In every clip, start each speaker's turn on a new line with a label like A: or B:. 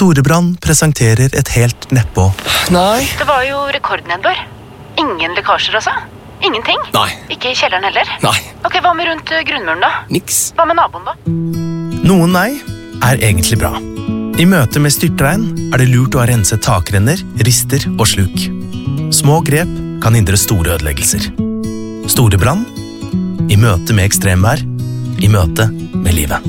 A: Storebrand presenterer et helt nedpå.
B: Nei.
C: Det var jo rekordnedbør. Ingen lekkasjer altså? Ingenting?
B: Nei.
C: Ikke i kjelleren heller?
B: Nei.
C: Ok, hva med rundt grunnmuren da?
B: Niks.
C: Hva med naboen da?
A: Noen nei er egentlig bra. I møte med styrtregn er det lurt å ha renset takrenner, rister og sluk. Små grep kan hindre store ødeleggelser. Storebrand. I møte med ekstremvær. I møte med livet.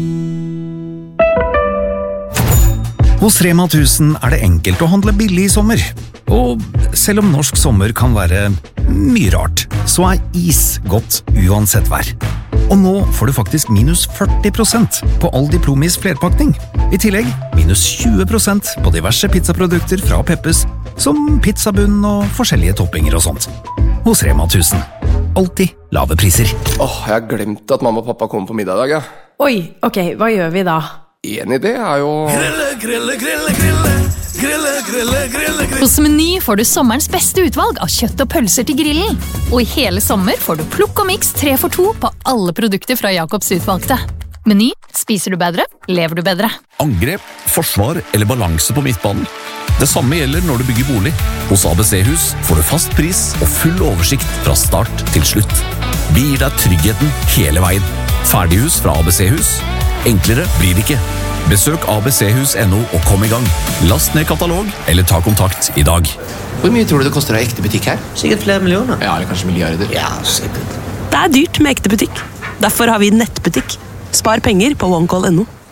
D: Hos Rema 1000 er det enkelt å handle billig i sommer. Og selv om norsk sommer kan være mye rart, så er is godt uansett vær. Og nå får du faktisk minus 40% på all Diplomis flerpakning. I tillegg minus 20% på diverse pizzaprodukter fra Peppes, som pizzabunn og forskjellige toppinger og sånt. Hos Rema 1000. Alltid lave priser.
B: Jeg har glemt at mamma og pappa kommer på middag i dag, ja.
E: Oi, ok, hva gjør vi da?
B: En idé er jo...
F: Hos Meny får du sommerens beste utvalg av kjøtt og pølser til grillen. Og i hele sommer får du plukk og miks 3 for 2 på alle produkter fra Jacobs utvalgte. Meny. Spiser du bedre, lever du bedre.
G: Angrep, forsvar eller balanse på midtbanen. Det samme gjelder når du bygger bolig. Hos ABC-hus får du fast pris og full oversikt fra start til slutt. Vi gir deg tryggheten hele veien. Ferdighus fra ABC-hus. Enklere blir det ikke. Besøk abchus.no og kom i gang. Last ned katalog eller ta kontakt i dag.
B: Hvor mye tror du det koster å ha ekte butikk her?
H: Sikkert flere millioner.
B: Ja, eller kanskje milliarder.
H: Ja, sikkert.
I: Det er dyrt med ekte butikk. Derfor har vi nettbutikk. Spar penger på OneCall.no.